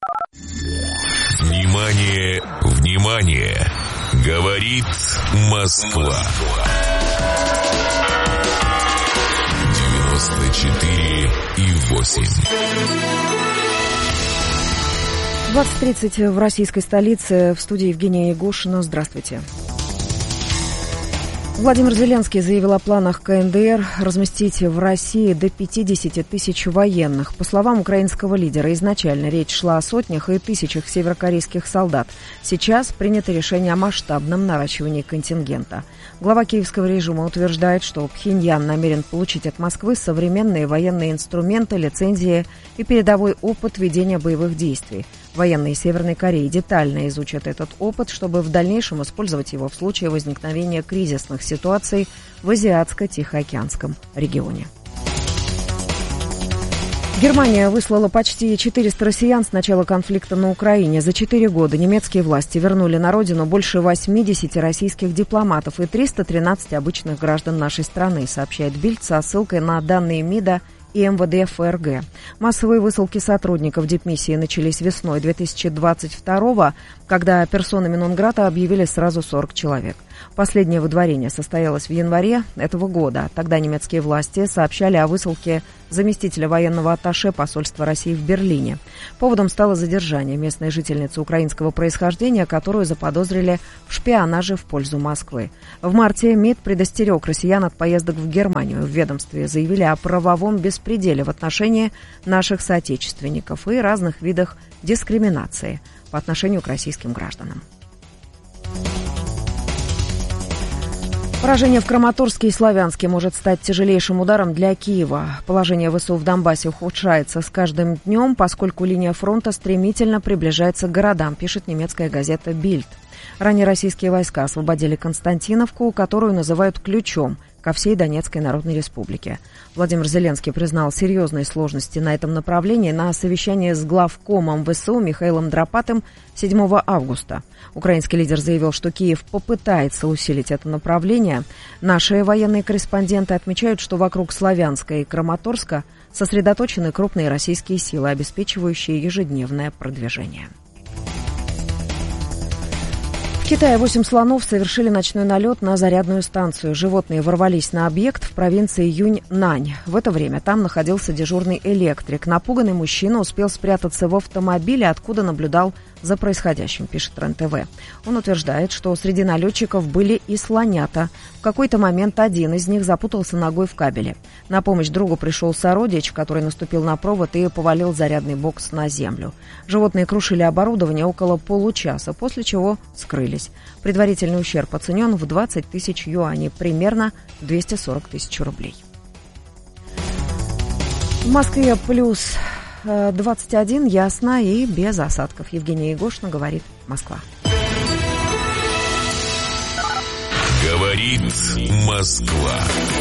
Внимание, внимание! Говорит Москва. 94,8. 20:30 в российской столице. В студии Евгения Ягушина. Здравствуйте. Владимир Зеленский заявил о планах КНДР разместить в России до 50 тысяч военных. По словам украинского лидера, изначально речь шла о сотнях и тысячах северокорейских солдат. Сейчас принято решение о масштабном наращивании контингента. Глава киевского режима утверждает, что Пхеньян намерен получить от Москвы современные военные инструменты, лицензии и передовой опыт ведения боевых действий. Военные Северной Кореи детально изучат этот опыт, чтобы в дальнейшем использовать его в случае возникновения кризисных ситуаций в Азиатско-Тихоокеанском регионе. Германия выслала почти 400 россиян с начала конфликта на Украине. За 4 года немецкие власти вернули на родину больше 80 российских дипломатов и 313 обычных граждан нашей страны, сообщает Бильд со ссылкой на данные МИДа и МВД ФРГ. Массовые высылки сотрудников дипмиссии начались весной 2022-го, когда персонами нон-грата объявили сразу 40 человек. Последнее выдворение состоялось в январе этого года. Тогда немецкие власти сообщали о высылке заместителя военного атташе посольства России в Берлине. Поводом стало задержание местной жительницы украинского происхождения, которую заподозрили в шпионаже в пользу Москвы. В марте МИД предостерег россиян от поездок в Германию. В ведомстве заявили о правовом беспределе в отношении наших соотечественников и разных видах дискриминации по отношению к российским гражданам. Поражение в Краматорске и Славянске может стать тяжелейшим ударом для Киева. Положение ВСУ в Донбассе ухудшается с каждым днем, поскольку линия фронта стремительно приближается к городам, пишет немецкая газета «Бильд». Ранее российские войска освободили Константиновку, которую называют ключом ко всей Донецкой Народной Республике. Владимир Зеленский признал серьезные сложности на этом направлении на совещании с главкомом ВСУ Михаилом Драпатым 7 августа. Украинский лидер заявил, что Киев попытается усилить это направление. Наши военные корреспонденты отмечают, что вокруг Славянска и Краматорска сосредоточены крупные российские силы, обеспечивающие ежедневное продвижение. В Китае 8 слонов совершили ночной налет на зарядную станцию. Животные ворвались на объект в провинции Юньнань. В это время там находился дежурный электрик. Напуганный мужчина успел спрятаться в автомобиле, откуда наблюдал за происходящим, пишет РЕН-ТВ. Он утверждает, что среди налетчиков были и слонята. В какой-то момент один из них запутался ногой в кабеле. На помощь другу пришел сородич, который наступил на провод и повалил зарядный бокс на землю. Животные крушили оборудование около получаса, после чего скрылись. Предварительный ущерб оценен в 20 тысяч юаней, примерно 240 тысяч рублей. В Москве плюс 21, ясно и без осадков. Евгения Ягушина, говорит Москва. Говорит Москва.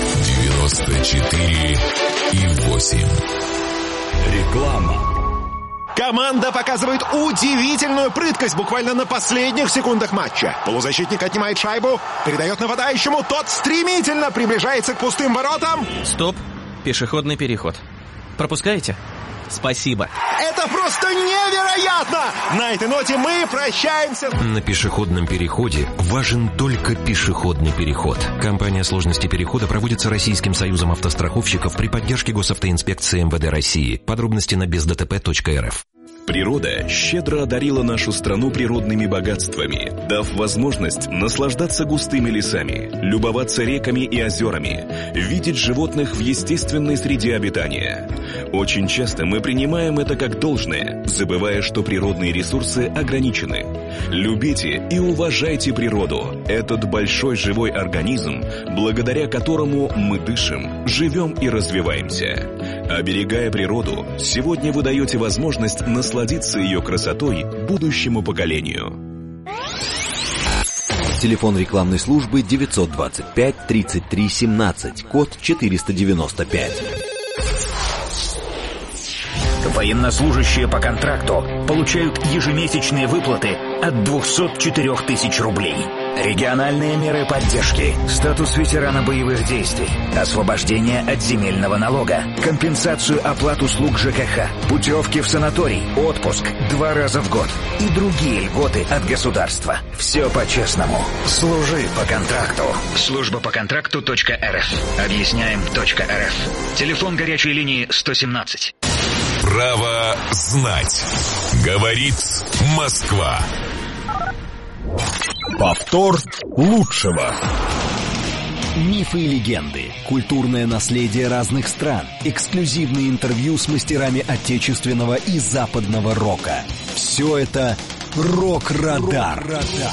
94,8. Реклама. Команда показывает удивительную прыткость буквально на последних секундах матча. Полузащитник отнимает шайбу, передает нападающему, тот стремительно приближается к пустым воротам. Стоп, пешеходный переход. Пропускаете? Спасибо. Это просто невероятно! На этой ноте мы прощаемся. На пешеходном переходе важен только пешеходный переход. Кампания сложности перехода проводится Российским союзом автостраховщиков при поддержке Госавтоинспекции МВД России. Подробности на бездтп.рф. Природа щедро одарила нашу страну природными богатствами, дав возможность наслаждаться густыми лесами, любоваться реками и озерами, видеть животных в естественной среде обитания. Очень часто мы принимаем это как должное, забывая, что природные ресурсы ограничены. Любите и уважайте природу, этот большой живой организм, благодаря которому мы дышим, живем и развиваемся. Оберегая природу, сегодня вы даете возможность насладиться ее красотой будущему поколению. Телефон рекламной службы 925 33 17, код 495. Военнослужащие по контракту получают ежемесячные выплаты от 204 тысяч рублей. Региональные меры поддержки, статус ветерана боевых действий, освобождение от земельного налога, компенсацию оплат услуг ЖКХ, путевки в санаторий, отпуск 2 раза в год и другие льготы от государства. Все по-честному. Служи по контракту. Служба по контракту.рф. Объясняем.рф. Телефон горячей линии 117. Право знать. Говорит Москва. Повтор лучшего. Мифы и легенды, культурное наследие разных стран, эксклюзивные интервью с мастерами отечественного и западного рока. Все это «Рок-Радар».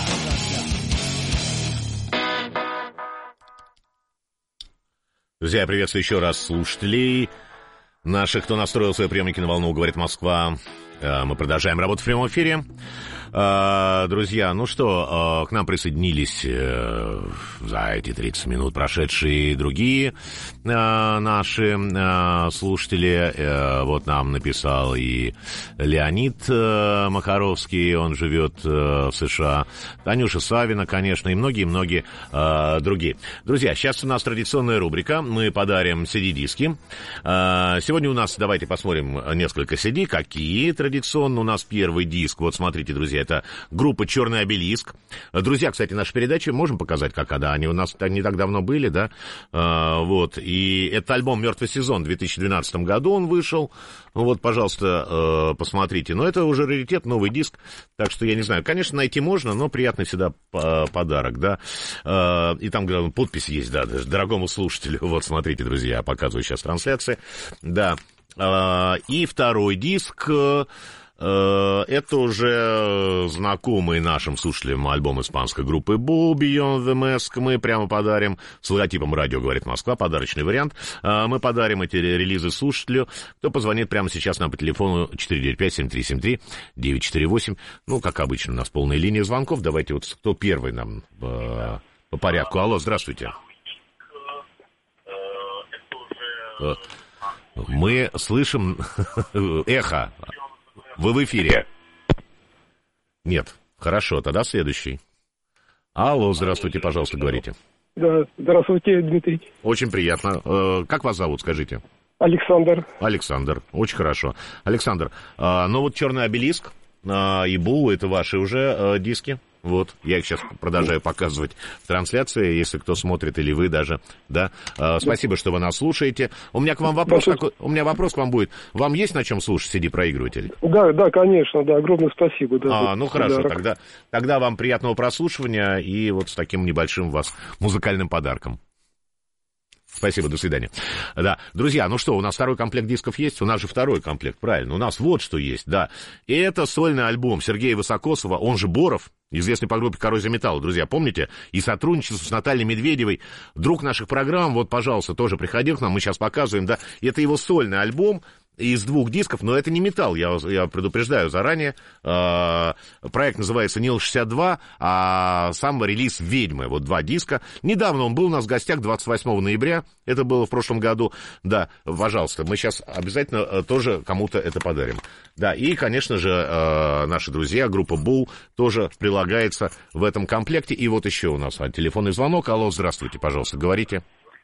Друзья, я приветствую еще раз слушателей наших, кто настроил свои приемники на волну «Говорит Москва». Мы продолжаем работу в прямом эфире. Друзья, ну что, к нам присоединились за эти 30 минут прошедшие другие наши слушатели. Вот нам написал и Леонид Макаровский, он живет в США, Танюша Савина, конечно, и многие-многие другие. Друзья, сейчас у нас традиционная рубрика, мы подарим CD-диски. Сегодня у нас, давайте посмотрим несколько CD, какие традиционно. У нас первый диск, вот смотрите, друзья, это группа «Черный обелиск». Друзья, кстати, наши передачи можем показать, как они у нас не так давно были, да, вот, и это альбом «Мертвый сезон», в 2012 году он вышел, вот, пожалуйста, посмотрите, но это уже раритет, новый диск, так что, я не знаю, конечно, найти можно, но приятный всегда подарок, да, и там подпись есть, да, дорогому слушателю, вот, смотрите, друзья, показываю сейчас трансляции, да, и второй диск. Это уже знакомый нашим слушателям альбом испанской группы Bull, Beyond the Mask. Мы прямо подарим с логотипом «Радио говорит Москва», подарочный вариант. Мы подарим эти релизы слушателю, кто позвонит прямо сейчас нам по телефону 495-7373-948. Ну, как обычно, у нас полная линия звонков. Давайте вот кто первый нам по порядку. Алло, здравствуйте. Мы слышим эхо. Вы в эфире? Нет. Хорошо, тогда следующий. Алло, здравствуйте, пожалуйста, говорите. Да, здравствуйте, Дмитрий. Очень приятно. Как вас зовут, скажите? Александр. Александр, очень хорошо. Александр, ну вот «Черный обелиск» и «Бул» — это ваши уже диски. Вот, я их сейчас продолжаю показывать в трансляции, если кто смотрит, или вы даже, да. Спасибо, что вы нас слушаете. У меня к вам вопрос такой, у меня вопрос к вам будет. Вам есть на чем слушать CD-проигрыватель? Да, конечно, да, огромное спасибо. Да, ну хорошо, тогда вам приятного прослушивания и вот с таким небольшим у вас музыкальным подарком. Спасибо, до свидания. Да, друзья, ну что, у нас второй комплект дисков есть? У нас же второй комплект, правильно. У нас вот что есть, да. И это сольный альбом Сергея Высокосова, он же Боров, известный по группе «Коррозия металла», друзья, помните? И сотрудничество с Натальей Медведевой, друг наших программ, вот, пожалуйста, тоже приходил к нам, мы сейчас показываем, да. Это его сольный альбом из 2 дисков, но это не металл, я предупреждаю заранее. Проект называется «Нил-62», а сам релиз «Ведьмы». Вот 2 диска. Недавно он был у нас в гостях, 28 ноября, это было в прошлом году. Да, пожалуйста, мы сейчас обязательно тоже кому-то это подарим. Да, и, конечно же, наши друзья, группа «Bull» тоже прилагается в этом комплекте. И вот еще у нас телефонный звонок. Алло, здравствуйте, пожалуйста, говорите.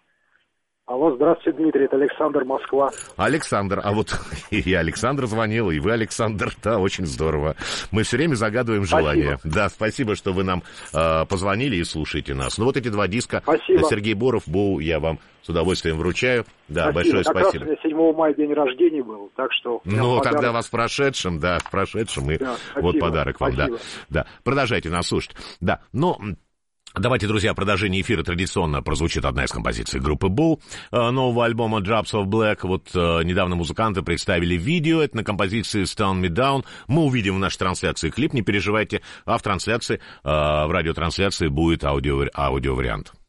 Алло, здравствуйте, Дмитрий, это Александр, Москва. Александр, а вот и Александр звонил, и вы, Александр, да, очень здорово. Мы все время загадываем желания. Да, спасибо, что вы нам позвонили и слушаете нас. Ну вот эти 2 диска, спасибо. Сергей Боров, Бу, я вам с удовольствием вручаю. Да, спасибо. Большое как спасибо. Раз у меня 7 мая день рождения был, так что... Ну, тогда вас в прошедшем, и вот подарок вам, да. Да, продолжайте нас слушать. Да, но... Давайте, друзья, в продолжении эфира традиционно прозвучит одна из композиций группы Bull, нового альбома Drops of Black. Вот недавно музыканты представили видео, это на композиции Stone Me Down. Мы увидим в нашей трансляции клип, не переживайте, а в трансляции, в радиотрансляции будет аудиовариант.